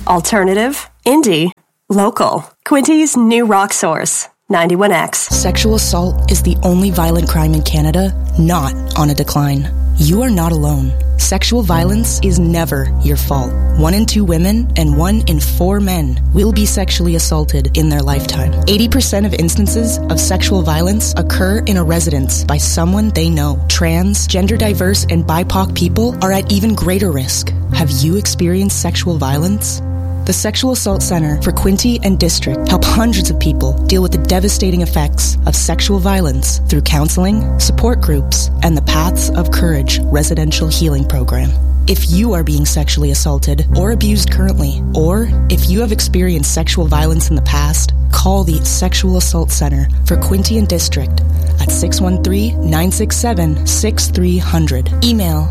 Alternative, indie, local. Quinty's new rock source, 91X. Sexual assault is the only violent crime in Canada not on a decline. You are not alone. Sexual violence is never your fault. 1 in 2 women and 1 in 4 men will be sexually assaulted in their lifetime. 80% of instances of sexual violence occur in a residence by someone they know. Trans, gender diverse, and BIPOC people are at even greater risk. Have you experienced sexual violence? The Sexual Assault Center for Quinte and District help hundreds of people deal with the devastating effects of sexual violence through counseling, support groups, and the Paths of Courage residential healing program. If you are being sexually assaulted or abused currently, or if you have experienced sexual violence in the past, call the Sexual Assault Center for Quinte and District at 613-967-6300. Email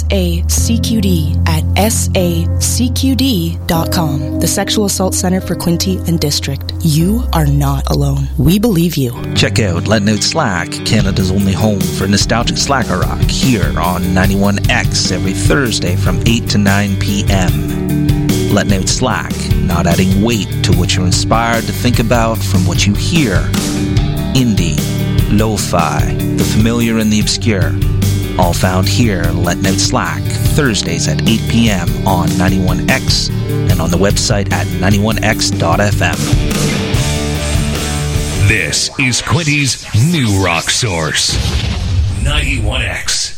sacqd@sacqd.com. The Sexual Assault Center for Quinte and District. You are not alone. We believe you. Check out Letting Out Slack, Canada's only home for nostalgic slacker rock, here on 91X every Thursday from 8 to 9 p.m. Letting Out Slack, not adding weight to what you're inspired to think about from what you hear. Indie, lo-fi, the familiar and the obscure, all found here Letting Out Slack, Thursdays at 8 p.m. on 91X and on the website at 91x.fm. This is Quinty's new rock source, 91X.